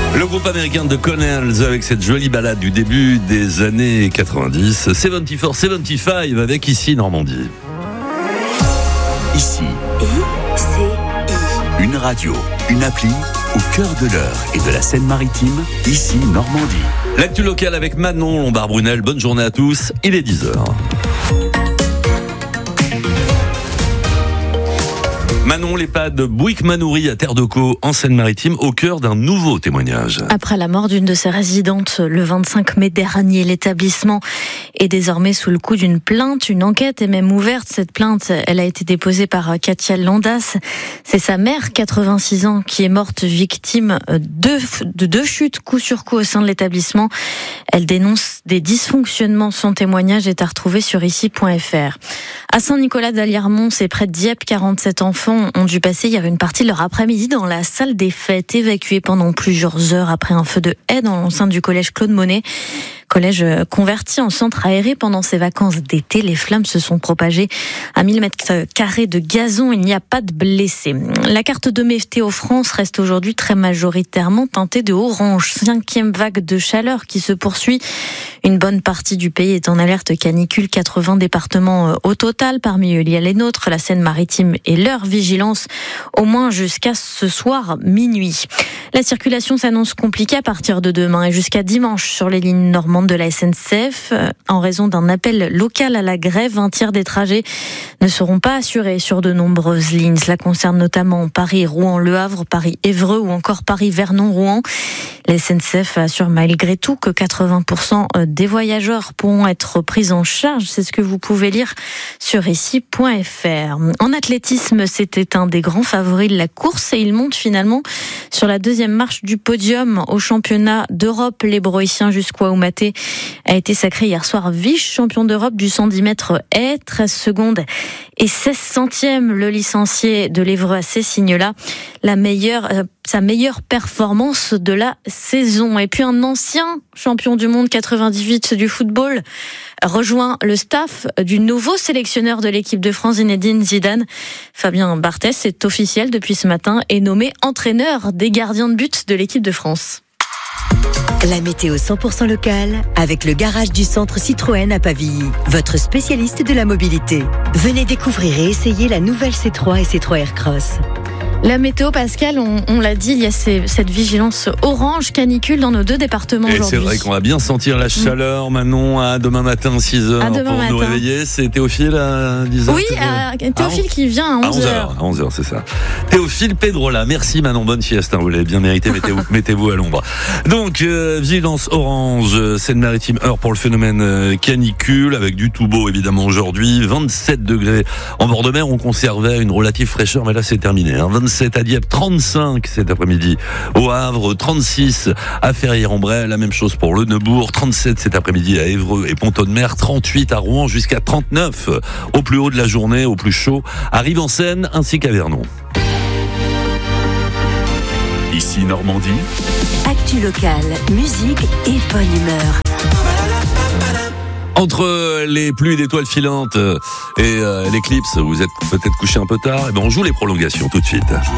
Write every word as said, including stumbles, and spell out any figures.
Le groupe américain de Connells avec cette jolie balade du début des années quatre-vingt-dix, soixante-quatre soixante-quinze avec Ici Normandie. Ici, I C I. une radio, une appli au cœur de l'Eure et de la Seine-Maritime, Ici Normandie. L'actu locale avec Manon Lombard-Brunel, bonne journée à tous, il est dix heures. Manon, l'EHPAD Bouygues-Manoury à Terre-de-Caux, en Seine-Maritime, au cœur d'un nouveau témoignage. Après la mort d'une de ses résidentes le vingt-cinq mai dernier, l'établissement est désormais sous le coup d'une plainte. Une enquête est même ouverte. Cette plainte, elle a été déposée par Katia Landas. C'est sa mère, quatre-vingt-six ans, qui est morte victime de, de deux chutes coup sur coup au sein de l'établissement. Elle dénonce des dysfonctionnements. Son témoignage est à retrouver sur ici point f r. À Saint-Nicolas-d'Aliermont, c'est près de Dieppe, quarante-sept enfants ont dû passer hier une partie de leur après-midi dans la salle des fêtes, évacués pendant plusieurs heures après un feu de haie dans l'enceinte du collège Claude Monet. Collège converti en centre aéré pendant ses vacances d'été. Les flammes se sont propagées à mille mètres carrés de gazon. Il n'y a pas de blessés. La carte de Météo France reste aujourd'hui très majoritairement teintée de orange. Cinquième vague de chaleur qui se poursuit. Une bonne partie du pays est en alerte canicule. quatre-vingts départements au total. Parmi eux, il y a les nôtres, la Seine-Maritime et leur vigilance, au moins jusqu'à ce soir minuit. La circulation s'annonce compliquée à partir de demain et jusqu'à dimanche sur les lignes normandes de la S N C F. En raison d'un appel local à la grève, un tiers des trajets ne seront pas assurés sur de nombreuses lignes. Cela concerne notamment Paris-Rouen-Le Havre, Paris-Évreux ou encore Paris-Vernon-Rouen. La S N C F assure malgré tout que quatre-vingts pour cent des voyageurs pourront être pris en charge. C'est ce que vous pouvez lire sur ici point f r. En athlétisme, c'était un des grands favoris de la course et il monte finalement sur la deuxième marche du podium au championnat d'Europe. L'Hébroïcien Jusqu'au Oumaté a été sacré hier soir vice-champion d'Europe du cent dix mètres haies, treize secondes et seize centièmes. Le licencié de l'Évreux A C signe là la meilleure, euh, sa meilleure performance de la saison. Et puis un ancien champion du monde quatre-vingt-dix-huit du football rejoint le staff du nouveau sélectionneur de l'équipe de France, Zinedine Zidane. Fabien Barthez est officiel depuis ce matin et nommé entraîneur des gardiens de but de l'équipe de France. La météo cent pour cent locale avec le garage du centre Citroën à Pavilly, votre spécialiste de la mobilité. Venez découvrir et essayer la nouvelle C trois et C trois Aircross. La météo, Pascal, on, on l'a dit, il y a ces, cette vigilance orange canicule dans nos deux départements et aujourd'hui. C'est vrai qu'on va bien sentir la chaleur, mmh. Manon, à demain matin, six heures, pour matin. nous réveiller. C'est Théophile à dix heures? Oui, à, Théophile ah, qui vient à onze heures. À onze heures, c'est ça. Théophile Pedrola, merci Manon, bonne sieste, hein, vous l'avez bien mérité, mettez-vous, mettez-vous à l'ombre. Donc, euh, vigilance orange, Seine-Maritime, heure pour le phénomène euh, canicule, avec du tout beau évidemment aujourd'hui, vingt-sept degrés en bord de mer, on conservait une relative fraîcheur, mais là c'est terminé, hein. vingt-sept à Dieppe, trente-cinq cet après-midi au Havre, trente-six à Ferrières-en-Bray, la même chose pour le Neubourg, trente-sept cet après-midi à Évreux et Pont-de-Mer, trente-huit à Rouen, jusqu'à trente-neuf au plus haut de la journée, au plus chaud, à Rive-en-Seine ainsi qu'à Vernon. Ici Normandie. Actu locale, musique et bonne humeur. Entre les pluies d'étoiles filantes et euh, l'éclipse, vous êtes peut-être couché un peu tard, et ben on joue les prolongations tout de suite.